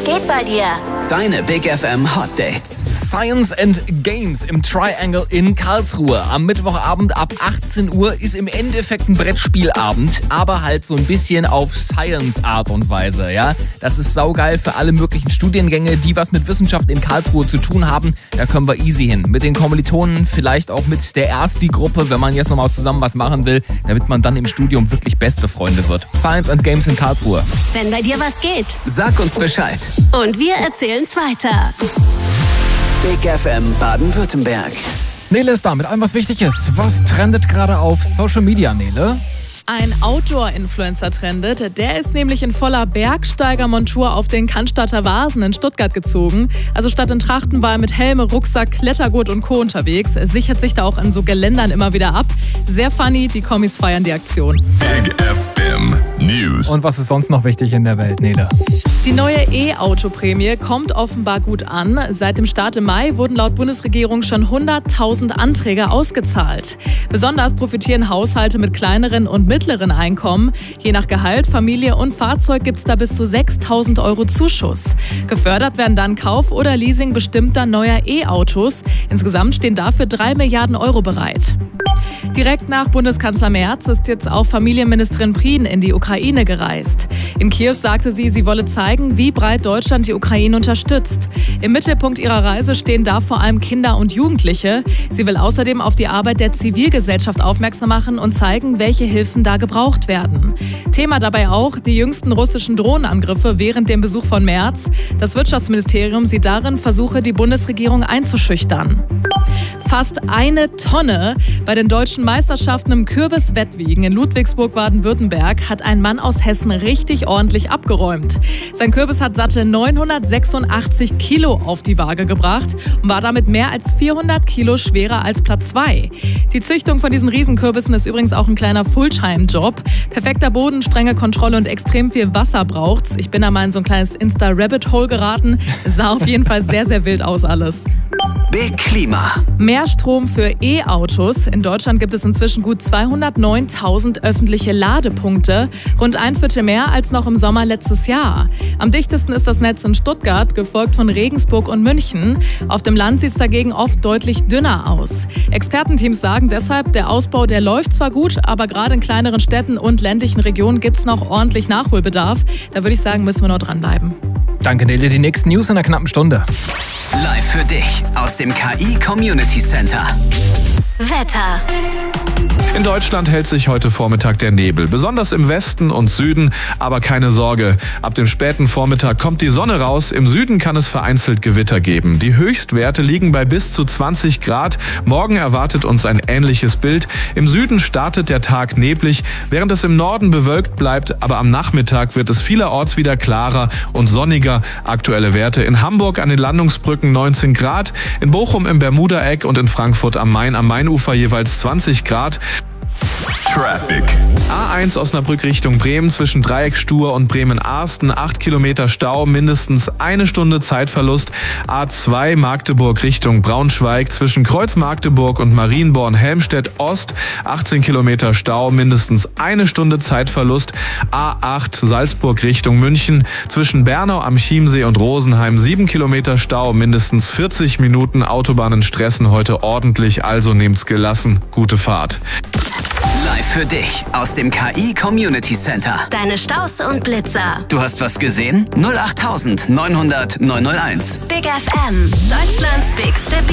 geht bei dir? Deine Big FM Hot Dates. Science and Games im Triangle in Karlsruhe. Am Mittwochabend ab 18 Uhr ist im Endeffekt ein Brettspielabend, aber halt so ein bisschen auf Science-Art und Weise, ja. Das ist saugeil für alle möglichen Studiengänge, die was mit Wissenschaft in Karlsruhe zu tun haben. Da können wir easy hin. Mit den Kommilitonen, vielleicht auch mit der Ersti-Gruppe, wenn man jetzt nochmal zusammen was machen will, damit man dann im Studium wirklich beste Freunde wird. Science and Games in Karlsruhe. Wenn bei dir was geht. Sag uns Bescheid. Und wir erzählen's weiter. Big FM Baden-Württemberg. Nele ist da mit allem, was wichtig ist. Was trendet gerade auf Social Media, Nele? Ein Outdoor-Influencer trendet. Der ist nämlich in voller Bergsteigermontur auf den Cannstatter Vasen in Stuttgart gezogen. Also statt in Trachten war er mit Helm, Rucksack, Klettergurt und Co. unterwegs. Er sichert sich da auch in so Geländern immer wieder ab. Sehr funny, die Kommis feiern die Aktion. Big FM News. Und was ist sonst noch wichtig in der Welt, Nele? Die neue E-Auto-Prämie kommt offenbar gut an. Seit dem Start im Mai wurden laut Bundesregierung schon 100.000 Anträge ausgezahlt. Besonders profitieren Haushalte mit kleineren und mittleren Einkommen. Je nach Gehalt, Familie und Fahrzeug gibt es da bis zu 6.000 € Zuschuss. Gefördert werden dann Kauf oder Leasing bestimmter neuer E-Autos. Insgesamt stehen dafür 3 Milliarden € bereit. Direkt nach Bundeskanzler Merz ist jetzt auch Familienministerin Prien in die Ukraine gereist. In Kiew sagte sie, sie wolle zeigen, wie breit Deutschland die Ukraine unterstützt. Im Mittelpunkt ihrer Reise stehen da vor allem Kinder und Jugendliche. Sie will außerdem auf die Arbeit der Zivilgesellschaft aufmerksam machen und zeigen, welche Hilfen da gebraucht werden. Thema dabei auch die jüngsten russischen Drohnenangriffe während dem Besuch von Merz. Das Wirtschaftsministerium sieht darin Versuche, die Bundesregierung einzuschüchtern. Fast 1 Tonne bei den deutschen Meisterschaften im Kürbiswettwiegen in Ludwigsburg, Baden-Württemberg, hat ein Mann aus Hessen richtig ordentlich abgeräumt. Sein Kürbis hat satte 986 Kilo auf die Waage gebracht und war damit mehr als 400 Kilo schwerer als Platz 2. Die Züchtung von diesen Riesenkürbissen ist übrigens auch ein kleiner Fulltime-Job. Perfekter Boden, strenge Kontrolle und extrem viel Wasser braucht's. Ich bin da mal in so ein kleines Insta-Rabbit-Hole geraten. Sah auf jeden Fall sehr, sehr wild aus alles. Big Klima. Mehr Strom für E-Autos. In Deutschland gibt es inzwischen gut 209.000 öffentliche Ladepunkte. Rund 1/4 mehr als noch im Sommer letztes Jahr. Am dichtesten ist das Netz in Stuttgart, gefolgt von Regensburg und München. Auf dem Land sieht es dagegen oft deutlich dünner aus. Expertenteams sagen deshalb, der Ausbau, der läuft zwar gut, aber gerade in kleineren Städten und ländlichen Regionen gibt es noch ordentlich Nachholbedarf. Da würde ich sagen, müssen wir noch dranbleiben. Danke, Nele. Die nächsten News in einer knappen Stunde. Live für dich aus dem KI Community Center. Wetter. In Deutschland hält sich heute Vormittag der Nebel, besonders im Westen und Süden, aber keine Sorge. Ab dem späten Vormittag kommt die Sonne raus, im Süden kann es vereinzelt Gewitter geben. Die Höchstwerte liegen bei bis zu 20 Grad. Morgen erwartet uns ein ähnliches Bild. Im Süden startet der Tag neblig, während es im Norden bewölkt bleibt, aber am Nachmittag wird es vielerorts wieder klarer und sonniger. Aktuelle Werte in Hamburg an den Landungsbrücken 19 Grad, in Bochum im Bermudaeck und in Frankfurt am Main am Mainufer jeweils 20 Grad. Traffic. A1 Osnabrück Richtung Bremen zwischen Dreieckstuhr und Bremen-Arsten 8 Kilometer Stau, mindestens 1 Stunde Zeitverlust. A2 Magdeburg Richtung Braunschweig zwischen Kreuz-Magdeburg und Marienborn-Helmstedt Ost 18 Kilometer Stau, mindestens 1 Stunde Zeitverlust. A8 Salzburg Richtung München zwischen Bernau am Chiemsee und Rosenheim 7 Kilometer Stau, mindestens 40 Minuten. Autobahnen stressen heute ordentlich, also nehmt's gelassen. Gute Fahrt. Live für dich aus dem KI Community Center. Deine Staus und Blitzer. Du hast was gesehen? 08900 901. Big FM. Deutschlands bigste Beat.